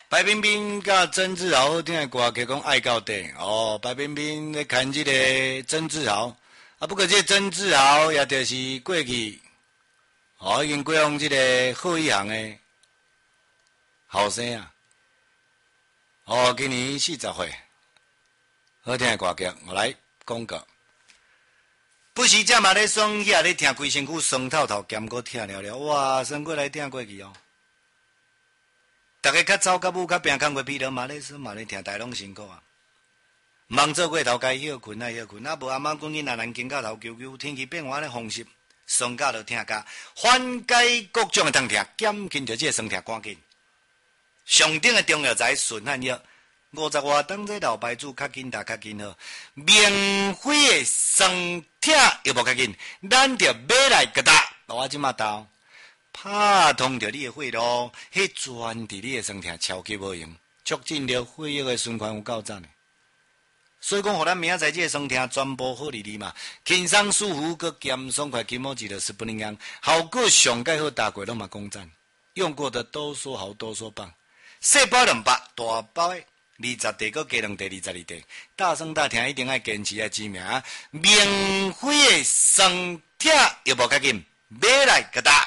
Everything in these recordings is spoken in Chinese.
白冰冰甲曾志豪好听的歌曲讲爱到底哦，白冰冰咧牵这个曾志豪啊，不过这曾志豪也就是过去哦，已经过往这个好一行的后生啊，哦，今年40岁，好听的歌曲，我来讲个。不时这嘛咧爽起来咧听，规身躯酸透透，兼个听了了，哇，算过来听过去哦。大家较早较母较拼工过疲劳嘛咧说嘛咧听，大拢辛苦啊。忙做过头该休困啊休困，啊无阿妈讲囡仔人经到头求求，天气变化咧风湿，酸甲就听甲，缓解各种的疼痛，减轻着这个酸痛赶紧。上顶的中药材顺汗药，50外当这老牌子较紧打较紧好，免费的酸痛又无较紧，咱着买来个打，我即马到。拍通着你的血路，迄专伫你的酸痛超级无用，促进着血液的循环有够赞的。所以讲，互咱明仔载这个酸痛全部好利利嘛，轻松舒服，佮咸爽快，金毛治的10不灵样，效果上盖好，大过拢嘛讲赞。用过的都说好，都说棒。细包2包，大包的20袋，佮加2袋22袋。大声大听，一定要坚持来知名。免费的酸痛又无较紧，买来个打。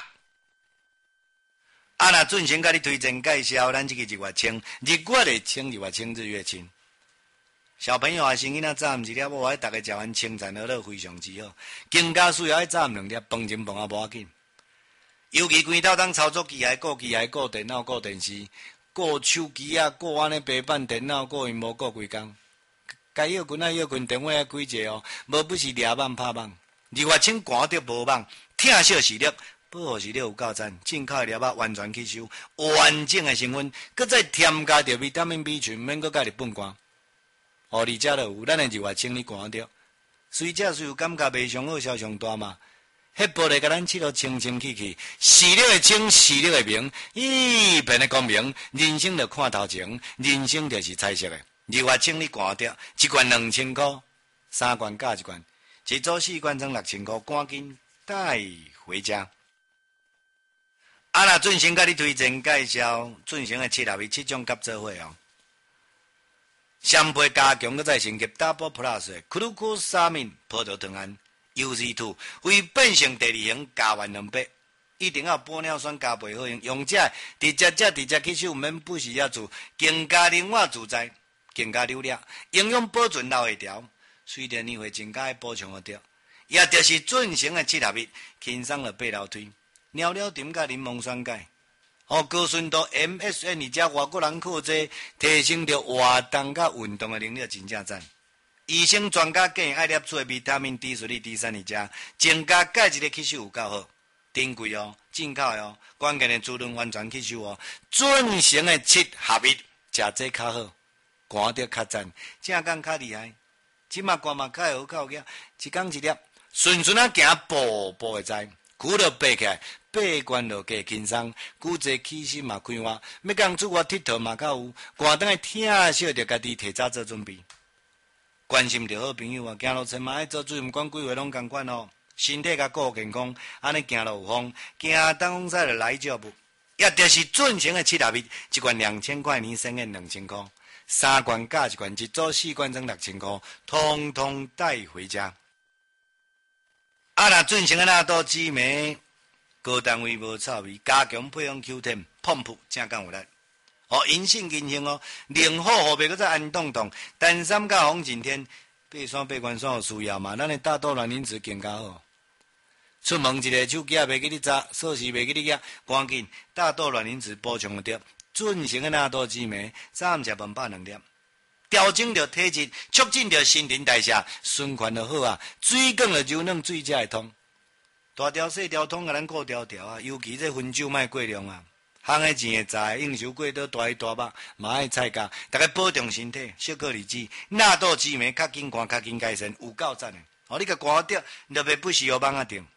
啊，那准先甲你推荐介绍，咱这个日月清，日月清，日月清，日月清。小朋友啊，生囡仔早暗1粒，我大家食完清餐好了，非常之好。更加需要爱早暗2粒，饭前饭啊无要紧。尤其关头当操作机械、顾机械、顾电脑、顾电视、顾手机啊、顾安尼平板电脑、顾荧幕、顾规工。该休困啊休困，电话啊开者哦，无不是抓网拍网。日月清寒着无网，疼惜视力。保护视力有够赞，进口的粒啊完全吸收，完整的成分，搁再添加着维他命 B 群，免搁加日本瓜。哦，而且就有咱的日月清你寒着，虽则是有感觉袂上好消上大嘛，迄玻璃甲咱切到清清气气，视力的清，视力的明，一片的光明，人生就看头前，人生就是彩色的。日月清你寒着，一罐2000块，3罐加一罐，一组4罐装6000块，赶紧带回家。啊！那准先甲你推荐介绍，准先的7种甲做伙哦。香配加强搁再升级 Double Plus 的库鲁库沙敏葡萄糖胺 UZ2， 为变性第2型加完2倍，一定要玻尿酸加倍好用。用者直接吸收，免不时要做，更加灵活自在，更加流利，营养保存留会条。虽然你会增加补充得到，也就是准先的7合1，轻松的爬楼梯。尿尿甜甲柠檬酸钙，高纯度 MSN， 而且外国人靠这提升着活动甲运动的能力，真正赞。医生专家建议爱摄取的维他命 D 水里 D3， 而且增加钙质的吸收有够好，珍贵哦，进口的哦，关键的滋润完全吸收哦，准成的7合1，食这较好，寒得较赞，正讲较厉害。即马寒嘛较会好口价，一工一粒，顺顺啊行步步会知，骨头爬起来。爬关落加轻松，骨质起身嘛开活，要讲出国佚佗嘛较有，寒顿的疼惜着家己提早做准备。关心着好朋友啊，行路出嘛爱做注意，毋管几岁拢共款哦。身体甲顾健康，安尼行路有风，行当赛就来脚步。也就是准成的7合1，一罐2000块，年省的2000块，3罐加一罐，一组4罐装6000块，通通带回家。啊，那准成的纳豆紫莓。高单位无臭味，加强配方 Q10， 碰扑正讲有力。阴性阴性哦，灵好后背搁再安动动，单三甲红景天，爬山爬关山有需要嘛？咱的大豆卵磷脂更加好。出门一个手机也袂记你砸，锁匙袂记你夹，赶紧大豆卵磷脂补充得，准成的纳豆紫莓，早暗食饭饱2粒，调整着体质，促进着新陈代谢，循环就好啊，水管就柔软，水才会通。大条细条通甲咱顾条条啊，尤其这薰酒莫过量啊，烘的钱会在，应酬过倒大鱼大肉，嘛爱菜价，大家保重身体，小可日子，纳豆紫莓较紧寒较紧改善，有够赞的。你甲寒着，你就袂不时有网啊定。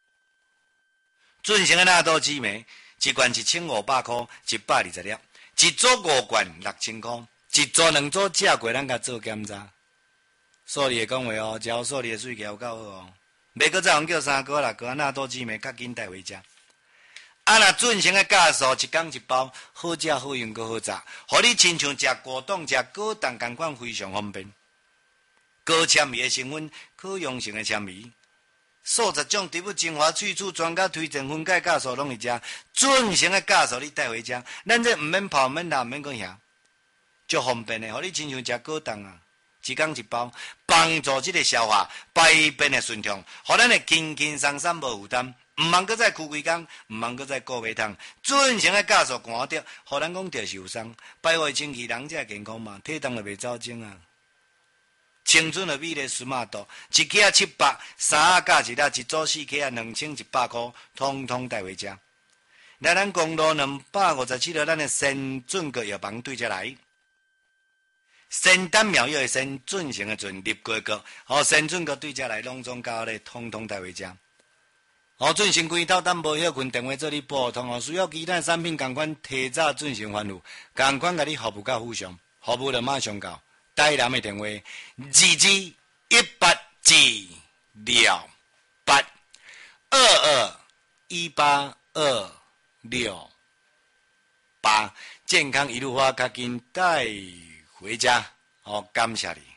准成的纳豆紫莓，一罐1500块，120粒，一组5罐6000块，一组2组食过咱甲做检查。数字会讲话哦，只要数字的水气有够好哦。袂搁再用叫3个啦，个纳豆紫莓较紧带回家。 啊，若准成的假数一天一包，好食好用阁好炸，互你亲像食果冻、食果冻同款，非常方便。高纤维的成分，可溶性的纤维，数十种植物精华萃取，专家推荐分解假数拢会食。准成的假数你带回家，咱这毋免泡、毋免拿、毋免讲遐，足方便的，互你亲像食果冻啊，一天一包，帮助这个消化、排便的顺畅，互咱会轻轻松松无负担。毋茫搁再枯几工，毋茫搁再顾袂通，准成的假数寒着，互咱讲着受伤，排胃清气，人才健康嘛，体重就袂走精啊。青春的美丽斯马度，一克啊700，三啊加一粒，一组4克啊2100块，通通带回家。来，咱公路257号，咱的先准阁药房对遮来。仙丹妙药的仙，准成的准，立过阁，先准阁对遮来，拢总到咧，通通带回家。准成规套，咱无休困，电话做你拨通需要其他产品，共款提早准成欢务，共款甲你服务到ful上，服务就马上到。台南的电话22182682218268，健康一路花，较紧带回家。感谢你。